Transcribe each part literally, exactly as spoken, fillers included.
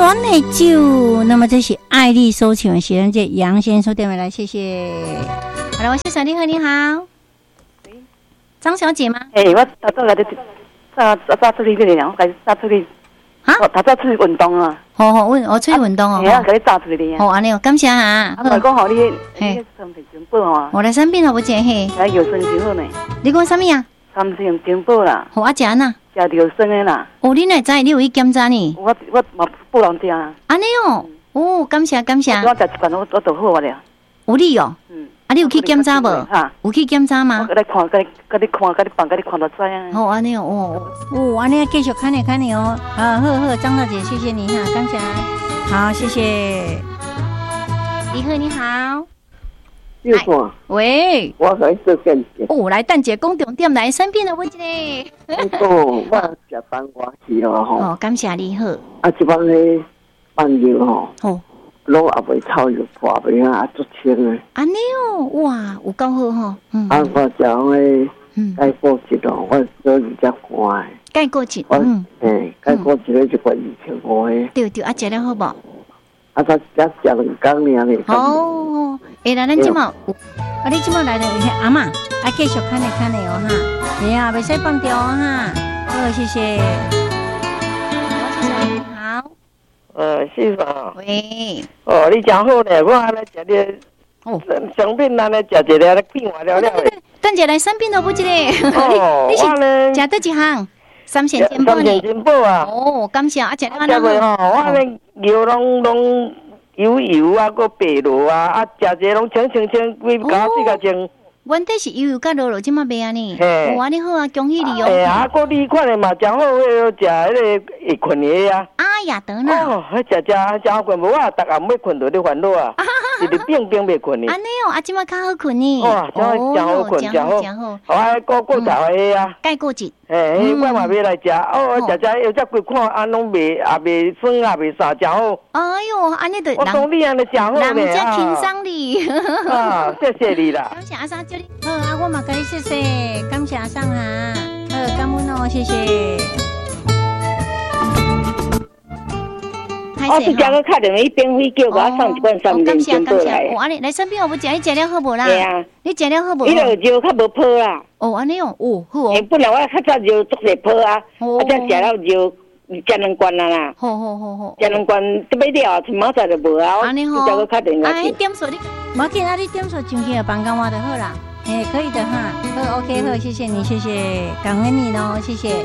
暖的酒。那么这是爱丽收请写人节杨先生电话来，谢谢。好了，我谢小丽和你好，张小姐吗？ 哎、欸，我早早来的，早早早出去去了，我开始早出去。啊，我早早出去运动啊。 好好，我我出去运动哦。 哎呀，给你早出去的。 好，安尼哦，感谢哈。啊， 我讲好你，你三瓶金宝啊。 我来三瓶好不姐嘿。 来有生真好呢。 你讲什么呀？ 三瓶金宝啦。 好啊，食呐。 食有生的啦。 哦，你哪知？你有去检查呢？ 我我嘛不能食啊。 安尼哦，哦，感谢感谢。 我食一罐，我我就好了。 有你哦。 嗯。 啊，你有去检查无？哈，有去检查吗？ 我来看，给你给你看，给你放，给你看就知啊。 好，安尼哦，哦，哦，安尼继续看你看你哦。啊，好好，张大姐，谢谢你哈，感谢。好，谢谢。李贺你好。 又说。 喂。 我来做检查。 哦，来蛋姐公重点来生病了，我这里。 哦，我食饭我去了吼。 哦，感谢你好。 啊，这帮咧放药吼。 哦。 拢也袂臭又破袂啊，足清诶。 安尼哦，哇，有够好吼。 嗯。啊，我讲诶，钙过节咯，我做比较乖。 钙过节， 嗯。诶，钙过节咧就关二千五诶。 对对，啊，食了好无？啊， 才才食两工尔咧。 哦，诶，来咱即马有，啊，你即马来了阿嬷，啊，继续看咧看咧哦哈。哎呀，袂使放掉哦哈。好，谢谢。好。 呃，是吧？ 喂。 哦，你真好呢，我安尼食你，哦，生病安尼食一个，变化了了。 等下来生病都不知咧。 哦， 你是食得几项？三鲜金宝呢？ 三鲜金宝啊。 哦，感谢啊，食了安怎样？吼，我安尼油拢拢油油啊，个白落啊，啊，食一个拢清清清，规家水甲清。 阮这是油油甲落落，即马袂安尼。 嘿， 哇，你好啊，恭喜你哦。 哎啊，个你款的嘛，真好，迄个食迄个会困的啊。 啊呀，得呢。 哦，迄食食真好困，无我逐暗要困到你烦恼啊，一直冰冰袂困呢。 安尼哦，啊，即马较好困呢。 哇，真好，真好困，真好，真好。我爱过过头的啊。 钙过节。 嘿，我嘛要来食，哦，食食又只规看，啊，拢袂也袂酸，也袂啥，真好。 哎哟，安尼就我讲你安尼真好呢。 人家轻松你。 啊，谢谢你啦。 感谢阿三，叫你。好啊，我嘛甲你谢谢，感谢阿三哈。好，感恩哦，谢谢。 我是讲个客人一边会叫我送一罐三元金宝来。 哦，安尼来生病我不食，你食了好无啦？ 对啊， 你食了好无？ 伊就肉较无泡啦。 哦，安尼哦，哦好哦。 本来我较早肉足侪泡啊，啊才食了肉食两罐啊啦。 好好好好。 食两罐都买了，明仔载就无啊。 安尼好。 叫个客人啊，点数你，无紧啊，你点数上去了房间换就好啦。哎，可以的哈。好 ，OK， 好，谢谢你，谢谢，感恩你咯，谢谢。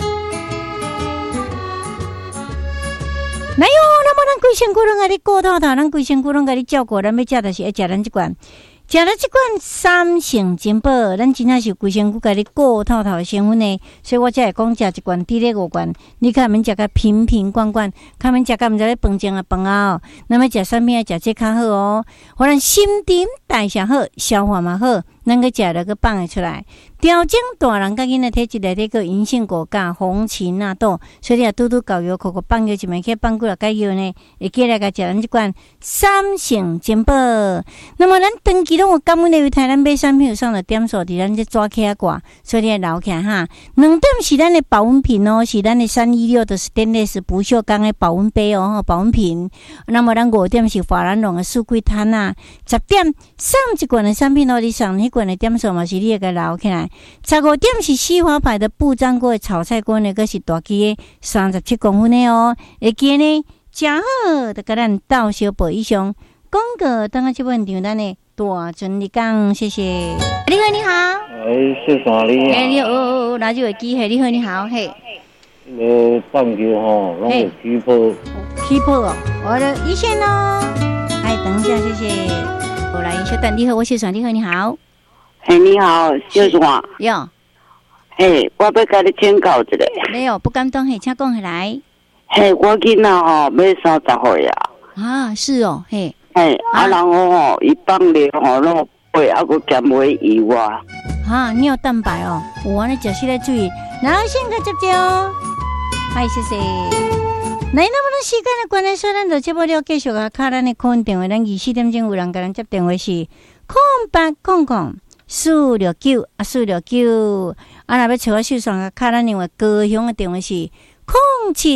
来哟，那么咱规身躯拢甲你顾透透，咱规身躯拢甲你照顾，咱要食就是要食咱这罐，食了这罐三成金宝，咱真正是规身躯甲你顾透透成分呢，所以我才会讲食一罐，滴咧五罐，你看免食甲瓶瓶罐罐，看免食甲毋知咧饭前啊饭后，那么食啥物啊食这较好哦，互咱心情代谢好，消化嘛好，咱个食了个放会出来。调整大人甲囡仔体质内底个银杏果苷、红芩纳豆，所以你啊拄拄搞药，口口放药一枚去放几落解药呢，会记来甲食咱即罐三成金宝。那么咱长期拢有感恩的为台咱买产品有上的点数伫咱这抓起来挂，所以你留起来哈。两点是咱的保温瓶哦，是咱的三一六的 stainless 不锈钢的保温杯哦，保温瓶。那么咱五点是法兰绒的四季摊啊，十点上一罐的产品哦，你上迄罐的点数嘛是你会甲留起来。十五点是西华牌的不粘锅的炒菜锅呢，个是大机的三十七公分的哦。会记呢，真好，就甲咱到小宝以上广告，等下这本场咱的大尊你讲，谢谢。你好，你好。 哎，谢谢你。 哎，你好，哦哦，拿这个机会，你好，你好，嘿。 呃，棒球吼，拢有起泡。 起泡哦，我的一线哦。哎，等一下，谢谢。我来稍等，你好，我谢爽，你好，你好。 嘿，你好，小爽。 哟。 嘿，我要甲你请教一下。 没有，不敢当，嘿，请讲起来。 嘿，我囡仔吼，要三十岁啊。 啊，是哦，嘿。 嘿，啊，然后吼，伊放尿吼，拢背还佫减尾油啊。 哈，尿蛋白哦，有安尼食起来注意。然后先个接接哦。嗨，谢谢。来，那么咱时间的关系，咱就节目了继续啊，卡咱的空运电话，咱二四点钟有人甲咱接电话是空八空空。四六九啊，四六九啊！若要找我秀爽啊，卡咱另外高雄的电话是空七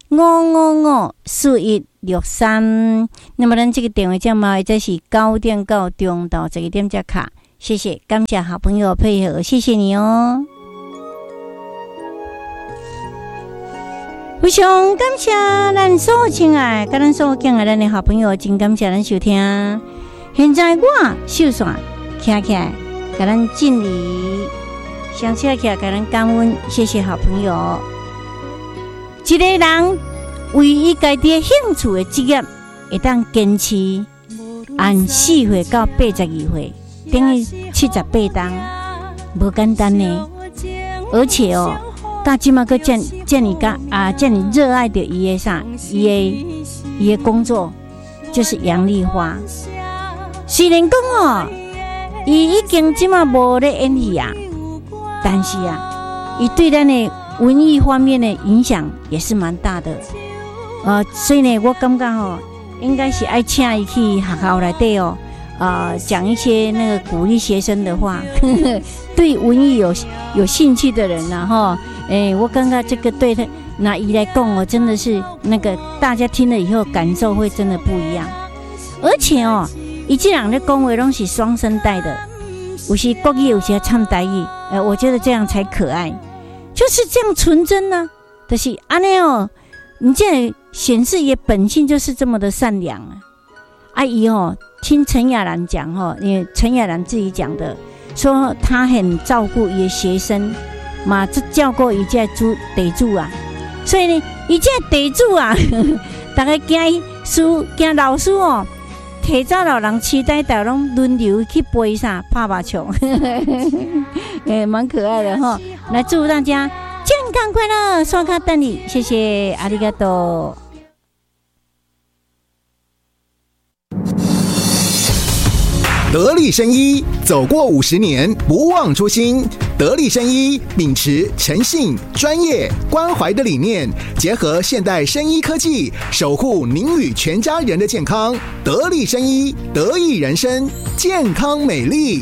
五五五四一六三。那么咱这个电话号码或者是九点到中到十一点才卡。谢谢，感谢好朋友配合，谢谢你哦。非常感谢咱所有亲爱跟咱所有敬爱咱的好朋友，真感谢咱收听。现在我秀线徛起来，给咱敬礼，相车起来给咱感恩，谢谢好朋友。一个人为伊家己的兴趣的职业，会当坚持按四岁到八十二岁，等于七十八档，无简单呢。而且哦，到即马个这这么个啊，这么热爱的伊的啥，伊的伊的工作就是杨丽花。虽然讲哦，伊已经即马无咧演戏啊，但是啊，伊对咱的文艺方面的影响也是蛮大的。呃，所以呢，我感觉哦，应该是爱请伊去学校内底哦，呃，讲一些那个鼓励学生的话，呵呵，对文艺有有兴趣的人呐、啊，哈，哎，我感觉这个对他拿伊来讲哦，真的是那个大家听了以后感受会真的不一样。而且哦，伊这样的讲话拢是双声带的，有时国语，有时唱台语，呃，我觉得这样才可爱，就是这样纯真呢、啊，就是安尼哦。你这显示也本性就是这么的善良啊！阿姨哦，听陈雅兰讲哦，因为陈雅兰自己讲的，说她很照顾伊的学生，嘛，这照顾伊这主地主啊，所以呢，伊这地主啊，大家惊书惊老师哦，提早老人期待到拢轮流去背啥拍拍球，哎，蛮可爱的哈、哦！来祝福大家健康快乐，刷卡等你，谢谢，阿里嘎多。 得力生医走过五十年，不忘初心。得力生医秉持诚信、专业、关怀的理念，结合现代生医科技，守护您与全家人的健康。得力生医，得益人生，健康美丽。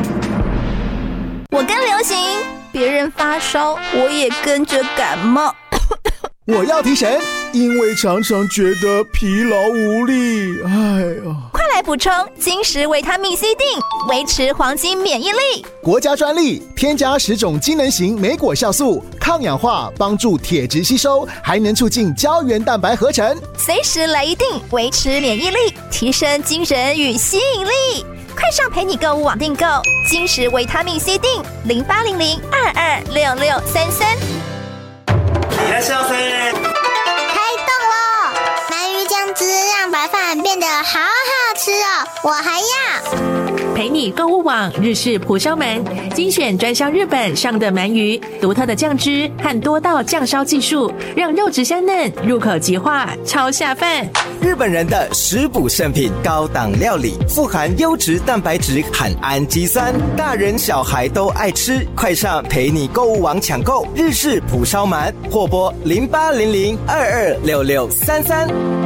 我跟流行，别人发烧，我也跟着感冒。 我要提神，因为常常觉得疲劳无力。哎呀， 快来补充金石维他命 C 锭，维持黄金免疫力。 国家专利，添加十种机能型莓果酵素，抗氧化，帮助铁质吸收，还能促进胶原蛋白合成。 随时来一锭，维持免疫力，提升精神与吸引力。快上陪你购物网订购金石维他命 C 锭，零八零零二二六六三三。 いらっしゃいませ。 开动了！鳗鱼酱汁让白饭变得好好吃哦，我还要。 陪你购物网日式蒲烧鳗，精选专销日本上的鳗鱼，独特的酱汁和多道酱烧技术，让肉质香嫩，入口即化，超下饭。 日本人的食补圣品，高档料理，富含优质蛋白质和氨基酸，大人小孩都爱吃。快上陪你购物网抢购日式蒲烧鳗，或拨零八零零二二六六三三。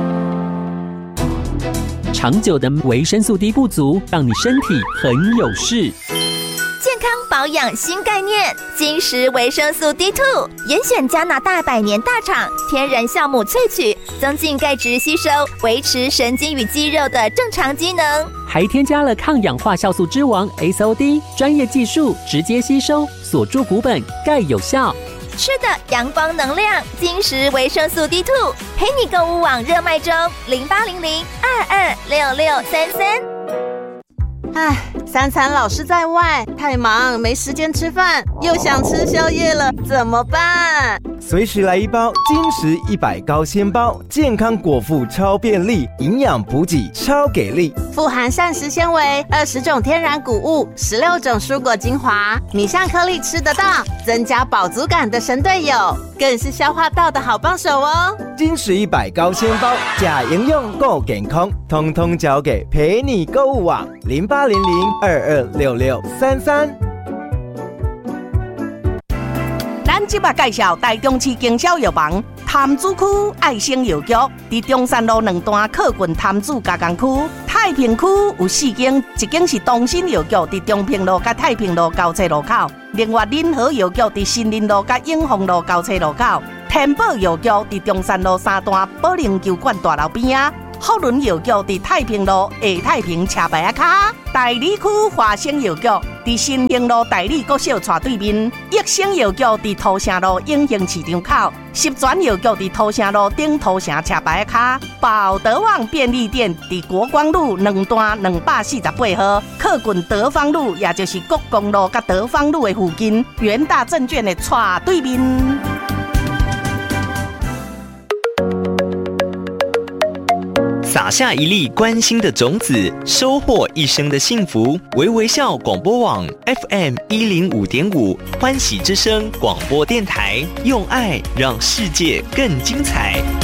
长久的维生素 D 不足，让你身体很有事。 健康保养新概念，金石维生素 D 二 严选加拿大百年大厂天然酵母萃取，增进钙质吸收，维持神经与肌肉的正常机能， 还添加了抗氧化酵素之王 S O D， 专业技术直接吸收，锁住骨本，钙有效。 吃的阳光能量，金石维生素 D 二 陪你购物网热卖中，零八零零二二六六三三。 唉，三餐老是在外，太忙没时间吃饭，又想吃宵夜了，怎么办？ 随时来一包金石一百高纤包，健康果腹超便利，营养补给超给力， 富含膳食纤维、二十种天然谷物、十六种蔬果精华，米香颗粒吃得到，增加饱足感的神队友，更是消化道的好帮手哦。 金石一百高纤包，假营养够健康，通通交给陪你购物网零八零零二二六六三三。 咱即摆介绍台中市经销药房潭子区爱生药局，伫中山路两段靠近潭子加工区。太平区有四间，一间是东新药局，伫中平路甲太平路交叉路口；另外仁和药局伫新林路甲永丰路交叉路口。 天宝药局伫中山路三段保龄球馆大楼边啊，福伦药局伫太平路下太平车牌仔卡，大理区华生药局伫新兴路大理国小斜对面，益生药局伫土城路永兴市场口，十全药局伫土城路顶土城车牌仔卡，宝德旺便利店伫国光路两段两百四十八号，靠近德芳路，也就是国光路甲德芳路的附近，元大证券的斜对面。 撒下一粒关心的种子，收获一生的幸福。微微笑广播网 F M 一零五点五，欢喜之声广播电台，用爱让世界更精彩。